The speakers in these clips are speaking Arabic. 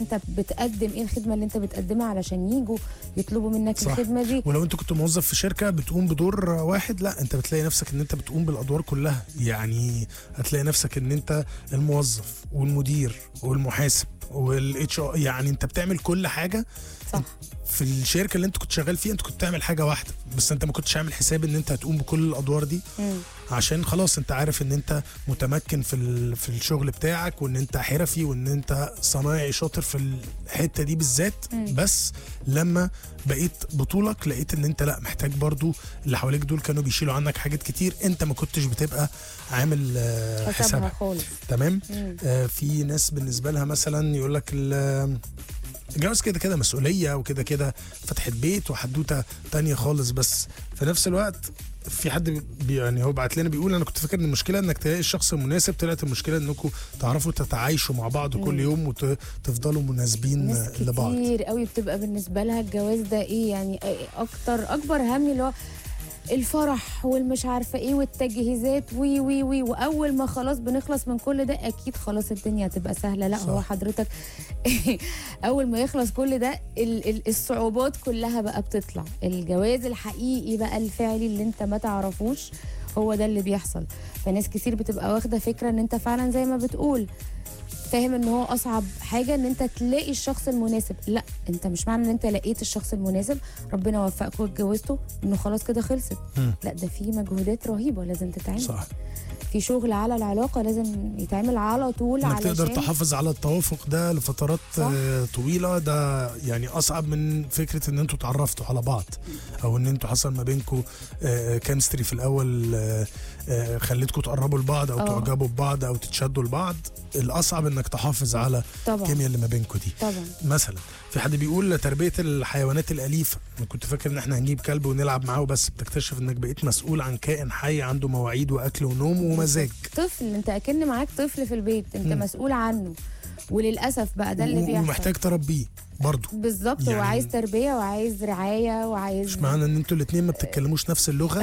انت بتقدم ايه، الخدمه اللي انت بتقدمها علشان يجوا يطلبوا منك صح. الخدمه دي. ولو انت كنت موظف في شركه بتقوم بدور واحد، لا انت بتلاقي نفسك ان انت بتقوم بالادوار كلها. يعني هتلاقي نفسك ان انت الموظف والمدير والمحاسب والاتش ار، يعني انت بتعمل كل حاجه صح. في الشركه اللي انت كنت شغال فيها انت كنت بتعمل حاجه واحده بس، انت ما كنتش عامل حساب ان انت هتقوم بكل الادوار دي. عشان خلاص انت عارف ان انت متمكن في الشغل بتاعك، وان انت حرفي، وان انت صنايعي شاطر في الحته دي بالذات. بس لما بقيت بطولك لقيت ان انت لا، محتاج برضو اللي حواليك دول كانوا بيشيلوا عنك حاجات كتير انت ما كنتش بتبقى عامل حسابها خالص. تمام. في ناس بالنسبه لها مثلا يقول لك الجواز كده كده مسؤوليه، وكده كده فتحة بيت وحدوته تانية خالص. بس في نفس الوقت في حد يعني هو بعت لنا بيقول انا كنت فاكر ان المشكله انك تلاقي الشخص المناسب، طلعت المشكله انكم تعرفوا تتعايشوا مع بعض كل يوم وتفضلوا مناسبين لبعض. ناس كتير قوي بتبقى بالنسبه لها الجواز ده ايه يعني اكبر هم اللي هو الفرح والمش عارفه ايه والتجهيزات وي وي وي، واول ما خلاص بنخلص من كل ده اكيد خلاص الدنيا هتبقى سهله. لا صح. هو حضرتك اول ما يخلص كل ده الصعوبات كلها بقى بتطلع. الجواز الحقيقي بقى الفعلي اللي انت ما تعرفوش هو ده اللي بيحصل. فناس كتير بتبقى واخده فكره ان انت فعلا زي ما بتقول فاهم ان هو اصعب حاجه ان انت تلاقي الشخص المناسب. لا، انت مش معنى ان انت لقيت الشخص المناسب ربنا وفقك واتجوزته انه خلاص كده خلصت. لا، ده في مجهودات رهيبه لازم تتعمل. صح. في شغل على العلاقه لازم يتعمل على طول انك تقدر تحافظ على التوافق ده لفترات طويله. ده يعني اصعب من فكره ان انتوا اتعرفتوا على بعض او ان انتوا حصل ما بينكم كيمستري في الاول خليتكم تقربوا لبعض او تعجبوا ببعض او تتشدوا لبعض. الاصعب انك تحافظ على الكيمياء اللي ما بينكم دي. طبعا. مثلا في حد بيقول تربيه الحيوانات الاليفه، انا كنت فاكر ان احنا هنجيب كلب ونلعب معاه بس بتكتشف انك بقيت مسؤول عن كائن حي عنده مواعيد واكل ونوم ومزاج. طفل، انت اكن معاك طفل في البيت انت مسؤول عنه. وللاسف بقى ده اللي بيحصل، ومحتاج تربيه برضه بالظبط. يعني وعايز تربيه وعايز رعايه وعايز، مش معنى ان انتوا الاثنين ما بتتكلموش نفس اللغه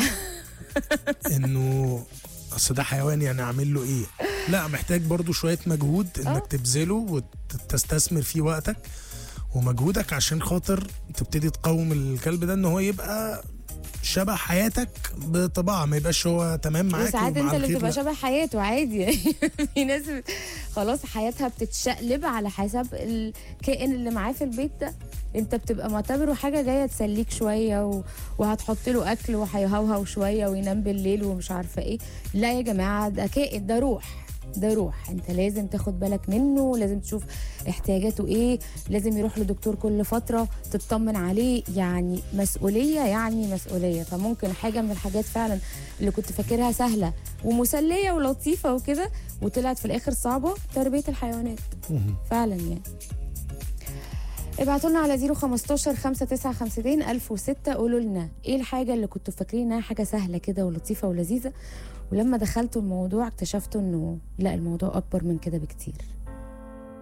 انه اصل ده حيوان يعني اعمل له ايه. لا، محتاج برضه شويه مجهود انك تبذله وتستثمر فيه وقتك ومجهودك عشان خاطر تبتدي تقوم الكلب ده ان هو يبقى شبه حياتك بطباعه، ما يبقاش هو تمام معاك. وساعات انت اللي بتبقى شبه حياته عادي يعني. في ناس خلاص حياتها بتتشقلب على حسب الكائن اللي معاه في البيت ده. انت بتبقى معتبره حاجه جايه تسليك شويه وهتحط له اكل وهيهوهو شويه وينام بالليل ومش عارفه ايه. لا يا جماعه، ده كائن، ده روح، ده روح. انت لازم تاخد بالك منه، لازم تشوف احتياجاته ايه، لازم يروح لدكتور كل فتره تطمن عليه. يعني مسؤوليه، يعني مسؤوليه. فممكن حاجه من الحاجات فعلا اللي كنت فاكرها سهله ومسليه ولطيفه وكده وطلعت في الاخر صعبه، تربيه الحيوانات فعلا. يعني ابعتوا لنا على 015 5952 1006 قولوا لنا ايه الحاجه اللي كنتوا فاكرين انها حاجه سهله كده ولطيفه ولذيذه، ولما دخلتوا الموضوع اكتشفتوا انه لا، الموضوع اكبر من كده بكتير.